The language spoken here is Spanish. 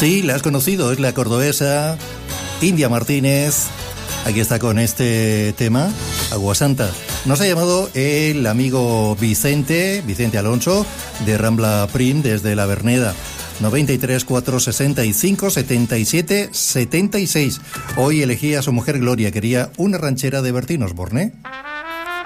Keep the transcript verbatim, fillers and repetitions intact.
Sí, la has conocido, es la cordobesa India Martínez. Aquí está con este tema, Agua Santa. Nos ha llamado el amigo Vicente, Vicente Alonso, de Rambla Prim, desde La Verneda. noventa y tres, cuatrocientos sesenta y cinco, setenta y siete, setenta y seis. Hoy elegía a su mujer Gloria, quería una ranchera de Bertín Osborne.